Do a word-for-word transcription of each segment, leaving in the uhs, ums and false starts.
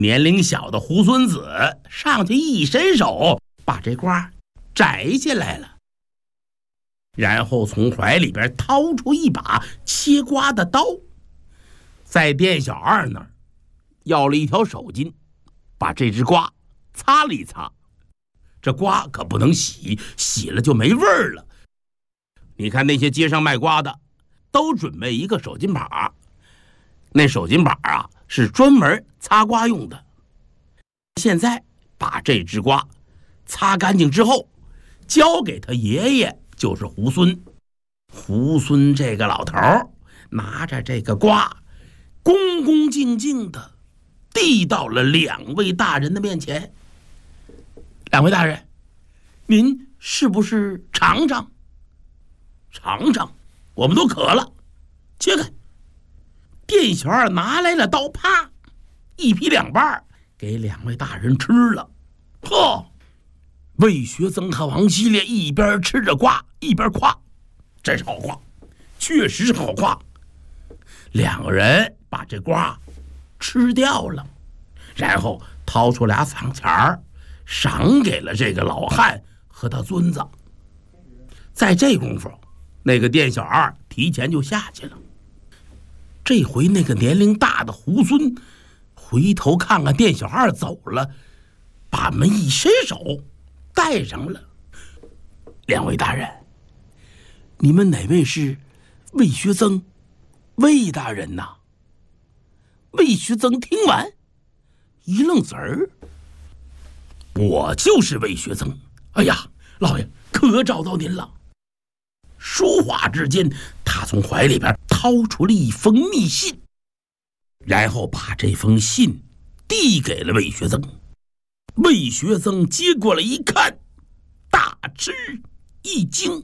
年龄小的猢狲子上去一伸手，把这瓜摘下来了，然后从怀里边掏出一把切瓜的刀，在店小二那儿要了一条手巾，把这只瓜擦了一擦。这瓜可不能洗，洗了就没味儿了。你看那些街上卖瓜的都准备一个手巾把，那手巾把啊是专门擦瓜用的。现在把这只瓜擦干净之后，交给他爷爷，就是猢狲。猢狲这个老头拿着这个瓜，恭恭敬敬的递到了两位大人的面前。两位大人，您是不是尝尝？尝尝，我们都渴了。切开。店小二拿来了刀，啪，一劈两半，给两位大人吃了。呵，魏学增和王希烈一边吃着瓜一边夸：“真是好瓜，确实是好瓜。”两个人把这瓜吃掉了，然后掏出俩赏钱儿，赏给了这个老汉和他孙子。在这功夫，那个店小二提前就下去了。这回那个年龄大的猢狲回头看看店小二走了，把门一伸手带上了。两位大人，你们哪位是魏学增？魏大人呐？魏学增听完一愣神儿，我就是魏学增。哎呀，老爷，可找到您了。说话之间，他从怀里边掏出了一封密信，然后把这封信递给了魏学增。魏学增接过来一看，大吃一惊。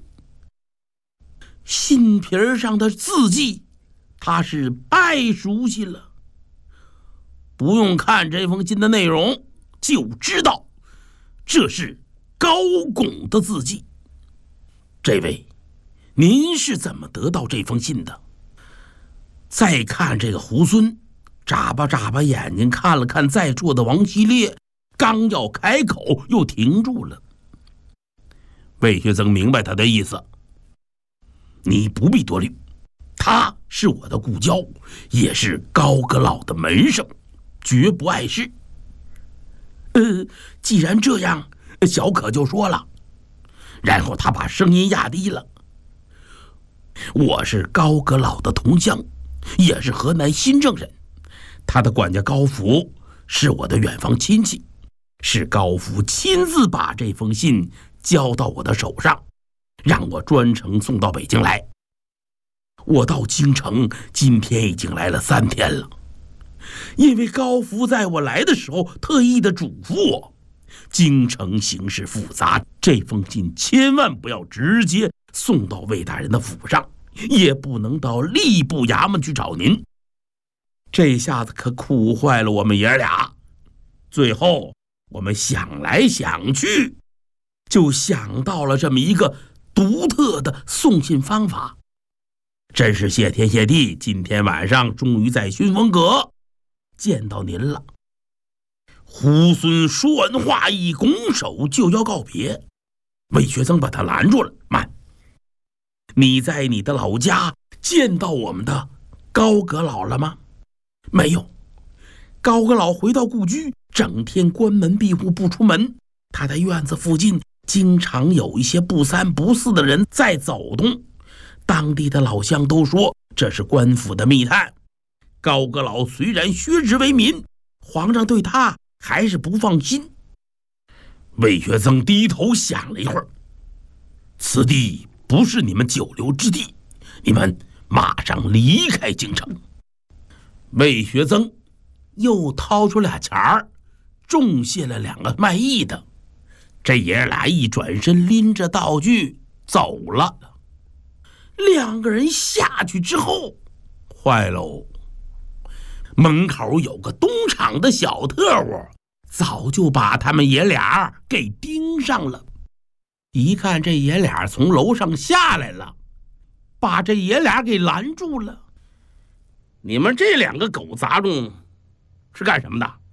信皮上的字迹他是太熟悉了，不用看这封信的内容就知道这是高拱的字迹。这位，您是怎么得到这封信的？再看这个猢狲，眨巴眨巴眼睛看了看在座的王希烈，刚要开口又停住了。魏学增明白他的意思，你不必多虑，他是我的故交，也是高阁老的门生，绝不碍事。呃，既然这样，小可就说了。然后他把声音压低了，我是高阁老的同乡，也是河南新郑人，他的管家高福是我的远房亲戚，是高福亲自把这封信交到我的手上，让我专程送到北京来。我到京城今天已经来了三天了，因为高福在我来的时候特意的嘱咐我，京城形势复杂，这封信千万不要直接送到魏大人的府上，也不能到吏部衙门去找您。这下子可苦坏了我们爷俩。最后我们想来想去，就想到了这么一个独特的送信方法。真是谢天谢地，今天晚上终于在熏风阁见到您了。猢狲说完话，一拱手就要告别，魏学增把他拦住了。慢，你在你的老家见到我们的高阁老了吗？没有，高阁老回到故居，整天关门闭户不出门。他的院子附近经常有一些不三不四的人在走动，当地的老乡都说这是官府的密探。高阁老虽然削职为民，皇上对他还是不放心。魏学增低头想了一会儿，此地不是你们久留之地，你们马上离开京城。魏学增又掏出俩钱儿，种下了两个卖艺的。这爷俩一转身拎着道具走了。两个人下去之后，坏喽，门口有个东厂的小特务，早就把他们爷俩给盯上了。一看这爷俩从楼上下来了，把这爷俩给拦住了。你们这两个狗杂种是干什么的？